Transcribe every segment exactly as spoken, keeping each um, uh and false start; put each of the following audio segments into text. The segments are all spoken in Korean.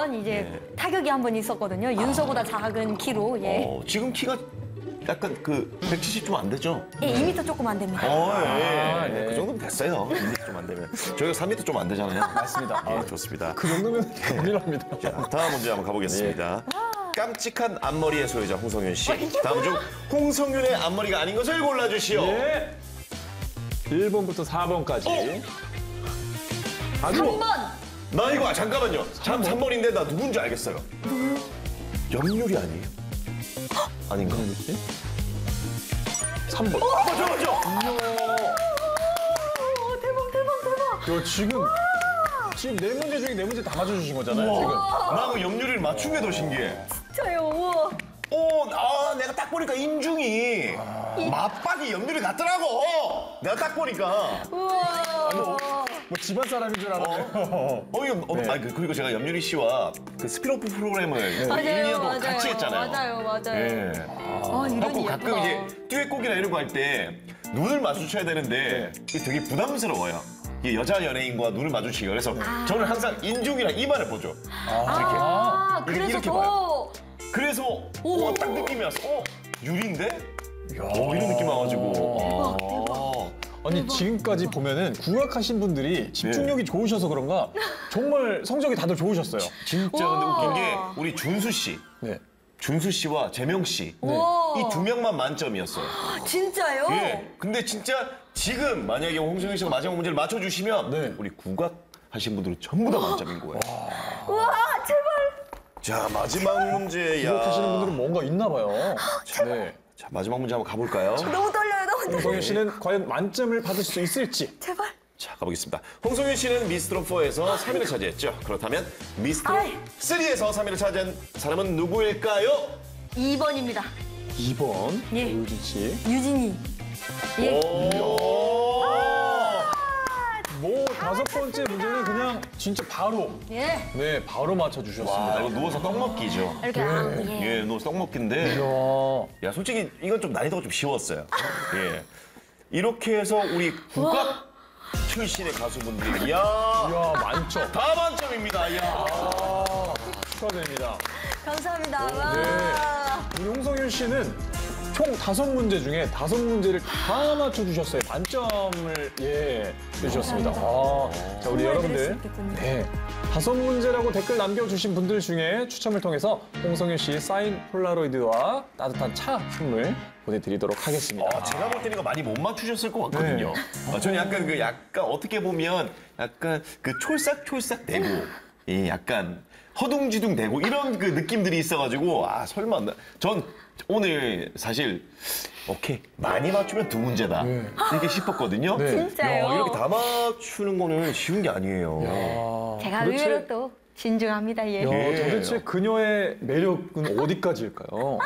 번 이제 네. 타격이 한 번 있었거든요. 윤서보다 작은 키로. 예. 어, 지금 키가 약간 그 백칠십 좀 안 되죠? 예, 이 미터 조금 안 됩니다. 어, 예. 아, 네. 그 정도면 됐어요. 이 미터 좀 안 되면. 저희가 삼 미터 좀 안 되잖아요. 맞습니다. 예, 아, 좋습니다. 그 정도면 큰일 납니다. 자, 다음 문제 한번 가보겠습니다. 깜찍한 앞머리의 소유자 홍성윤 씨. 다음 중 홍성윤의 앞머리가 아닌 것을 골라주시오. 예. 일 번부터 사 번까지. 어? 아주 삼 번. 나 이거 아, 잠깐만요. 참 삼번인데 나 누군지 알겠어요. 염률이 아니에요? 아닌가? 삼 번. 맞죠, 맞죠? 오, 대박, 대박, 대박. 야, 지금 지금 네 문제 중에 네 문제 다 맞춰주신 거잖아요, 지금. 나 그 염률을 맞춘 게 더 신기해. 진짜요. 우와. 오, 아, 내가 딱 보니까 인중이 맞박이 염률이 같더라고. 내가 딱 보니까. 우와. 뭐 집안 사람인 줄 알았네요. 어, 이거, 어, 네. 아니, 그- 그리고 제가 염유리 씨와 그 스피노프 프로그램을 일 맞아요, 년도 맞아요. 같이 했잖아요. 맞아요, 맞아요. 예. 아, 이런 하고 예쁘다. 가끔 이제 듀엣곡이나 이런 거 할 때 눈을 마주쳐야 되는데 이게 되게 부담스러워요. 이게 여자 연예인과 눈을 마주치기가. 그래서 저는 항상 인중이랑 이마를 보죠. 아, 이렇게, 그래서 이렇게 더. 그래서 오. 어, 딱 느낌이 왔어. 어, 유리인데? 어, 이런 느낌 와가지고. 아. 아니 지금까지 보면은 국악하신 분들이 집중력이 좋으셔서 그런가 정말 성적이 다들 좋으셨어요. 진짜 근데 우와. 웃긴 게 우리 준수 씨. 네. 준수 씨와 재명 씨. 우와. 이 두 명만 만점이었어요. 진짜요? 예. 근데 진짜 지금 만약에 홍성윤 씨가 마지막 문제를 맞춰주시면 네. 우리 국악 하신 분들은 전부 다 만점인 거예요. 우와, 제발. 자, 마지막 문제야. 국악하시는 분들은 뭔가 있나 봐요. 네. 자, 마지막 문제 한번 가볼까요? 너무 떨려요, 너무 떨려요. 홍성윤 씨는 과연 만점을 받을 수 있을지. 제발. 자, 가보겠습니다. 홍성윤 씨는 미스트롯 사에서 삼 위를 차지했죠. 그렇다면 미스트롯 아이. 삼에서 삼 위를 차지한 사람은 누구일까요? 이 번입니다. 이 번 예. 유진 씨. 유진이. 예. 오! 뭐 다섯 번째 문제는 그냥 진짜 바로 예. 네 바로 와, 맞춰주셨습니다. 이거 누워서 떡 먹기죠. 이렇게 아, 예. 예, 누워서 떡 먹기인데. 이야. 야, 솔직히 이건 좀 난이도가 좀 쉬웠어요. 예. 이렇게 해서 우리 국악 출신의 가수분들이 야, 이야 만점. 다 만점입니다. 야. 축하드립니다. 감사합니다. 와. 네. 우리 홍성윤 씨는 총 다섯 문제 중에 다섯 문제를 다 맞춰주셨어요. 만점을 예 주셨습니다. 아, 자 우리 정말 그럴 수 여러분들 있겠군요. 네 다섯 문제라고 댓글 남겨주신 분들 중에 추첨을 통해서 홍성윤 씨 사인 폴라로이드와 따뜻한 차 선물 보내드리도록 하겠습니다. 어, 제가 볼 때는 이거 많이 못 맞추셨을 것 같거든요. 어, 저는 약간 그 약간 어떻게 보면 약간 그 촐싹촐싹 대고 예, 약간 허둥지둥 대고 이런 그 느낌들이 있어가지고 아 설마 나- 전 오늘 사실 오케이 많이 맞추면 두 문제다 이렇게 싶었거든요. 네. 진짜요? 야, 이렇게 다 맞추는 거는 쉬운 게 아니에요. 아, 제가 도대체- 의외로 또 진중합니다. 예. 야, 예. 도대체 그녀의 매력은 어디까지일까요?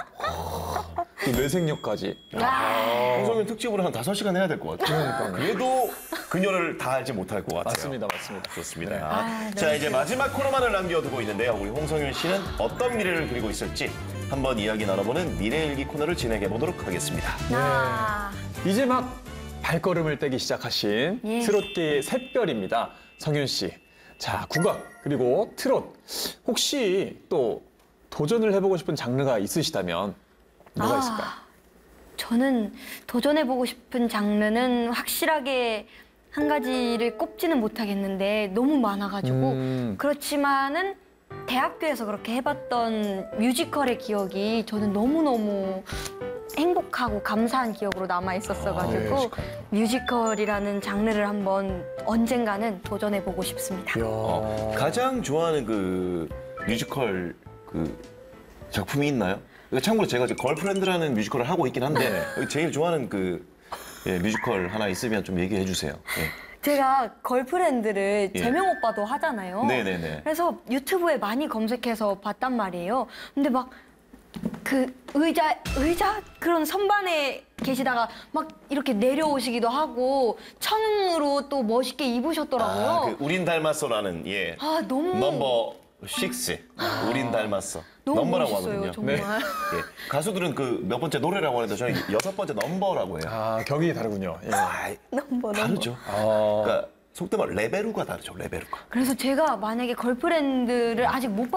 그 뇌생력까지. 아, 홍성윤 특집으로 한 다섯 시간 해야 될 것 같아요. 그래도 그녀를 다 알지 못할 것 같아요. 맞습니다, 맞습니다. 좋습니다. 아, 자, 너무 이제 마지막 코너만을 남겨두고 있는데요. 우리 홍성윤 씨는 어떤 미래를 그리고 있을지 한번 이야기 나눠보는 미래일기 코너를 진행해 보도록 하겠습니다. 아. 이제 막 발걸음을 떼기 시작하신 예. 트롯계의 샛별입니다. 성윤 씨. 자, 국악 그리고 트롯. 혹시 또 도전을 해보고 싶은 장르가 있으시다면 뭐가 아, 있을까요? 저는 도전해보고 싶은 장르는 확실하게 한 가지를 꼽지는 못하겠는데 너무 많아가지고 음. 그렇지만은 대학교에서 그렇게 해봤던 뮤지컬의 기억이 저는 너무너무 행복하고 감사한 기억으로 남아 있었어가지고 아, 네, 뮤지컬. 뮤지컬이라는 장르를 한번 언젠가는 도전해보고 싶습니다. 이야. 어, 가장 좋아하는 그 뮤지컬 그 작품이 있나요? 참고로 제가 지금 걸프렌드라는 뮤지컬을 하고 있긴 한데 제일 좋아하는 그 예, 뮤지컬 하나 있으면 좀 얘기해 주세요. 예. 제가 걸프렌드를 예. 재명 오빠도 하잖아요. 네네네. 그래서 유튜브에 많이 검색해서 봤단 말이에요. 근데 막 그 의자 의자 그런 선반에 계시다가 막 이렇게 내려오시기도 하고 청으로 또 멋있게 입으셨더라고요. 아, 그 우린 닮았어라는 예 아, 너무 넘버 식스 우린 닮았어 너무 넘버라고 멋있어요, 하거든요. 정말. 네. 예. 가수들은 그 몇 번째 노래라고 하는데 저는 여섯 번째 넘버라고 해요. 아, 격이 다르군요. 예. 아, 넘버 넘버. 다르죠. 아. 그러니까 속된 말 레베루가 다르죠. 레베루가. 그래서 제가 만약에 걸프렌드를 아직 못